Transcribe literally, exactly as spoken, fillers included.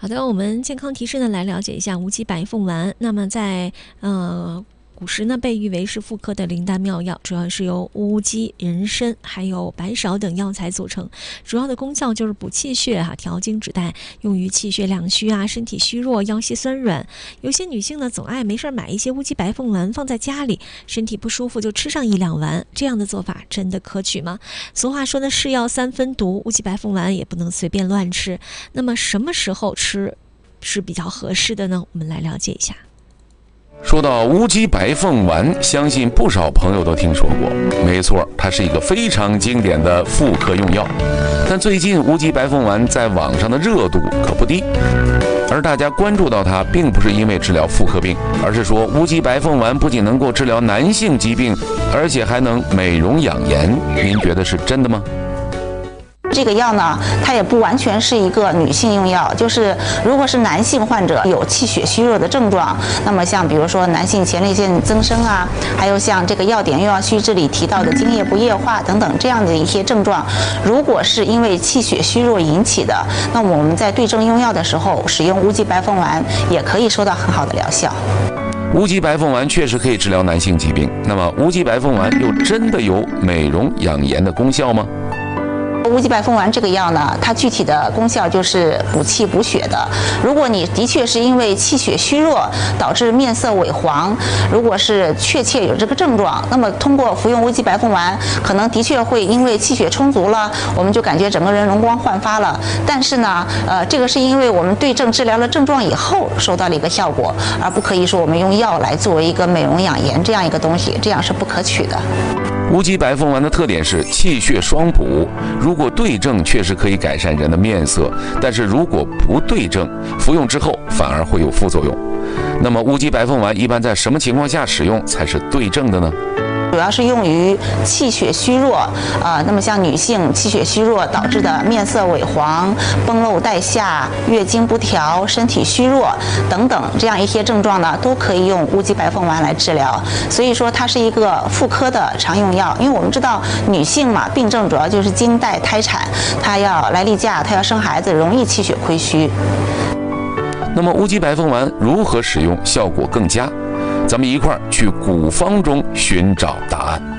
好的，我们健康提示呢，来了解一下无极白凤丸。那么在呃古时呢，被誉为是妇科的灵丹妙药，主要是由乌鸡、人参还有白芍等药材组成。主要的功效就是补气血啊，调经止带，用于气血两虚啊，身体虚弱、腰膝酸软。有些女性呢，总爱没事买一些乌鸡白凤丸放在家里，身体不舒服就吃上一两丸，这样的做法真的可取吗？俗话说呢，是药三分毒，乌鸡白凤丸也不能随便乱吃。那么什么时候吃是比较合适的呢？我们来了解一下。 说到乌鸡白凤丸，相信不少朋友都听说过。没错，它是一个非常经典的妇科用药。但最近乌鸡白凤丸在网上的热度可不低，而大家关注到它，并不是因为治疗妇科病，而是说乌鸡白凤丸不仅能够治疗男性疾病，而且还能美容养颜。您觉得是真的吗？ 这个药呢，它也不完全是一个女性用药，就是如果是男性患者有气血虚弱的症状，那么像比如说男性前列腺增生啊，还有像这个药典用药须知里提到的精液不液化等等这样的一些症状，如果是因为气血虚弱引起的，那么我们在对症用药的时候，使用乌鸡白凤丸也可以收到很好的疗效。 乌鸡白凤丸确实可以治疗男性疾病，那么乌鸡白凤丸又真的有美容养颜的功效吗？ 乌鸡白凤丸这个药呢，它具体的功效就是补气补血的。如果你的确是因为气血虚弱导致面色萎黄，如果是确切有这个症状，那么通过服用乌鸡白凤丸，可能的确会因为气血充足了，我们就感觉整个人容光焕发了。但是呢，呃，这个是因为我们对症治疗了症状以后收到了一个效果，而不可以说我们用药来作为一个美容养颜这样一个东西，这样是不可取的。 乌鸡白凤丸的特点是气血双补，如果对症确实可以改善人的面色，但是如果不对症，服用之后反而会有副作用。那么乌鸡白凤丸一般在什么情况下使用才是对症的呢？ 主要是用于气血虚弱啊、呃，那么像女性气血虚弱导致的面色萎黄、崩漏带下、月经不调、身体虚弱等等这样一些症状呢，都可以用乌鸡白凤丸来治疗。所以说它是一个妇科的常用药，因为我们知道女性嘛，病症主要就是经带胎产，她要来例假，她要生孩子，容易气血亏虚。 那么乌鸡白凤丸如何使用效果更佳？咱们一块儿去古方中寻找答案。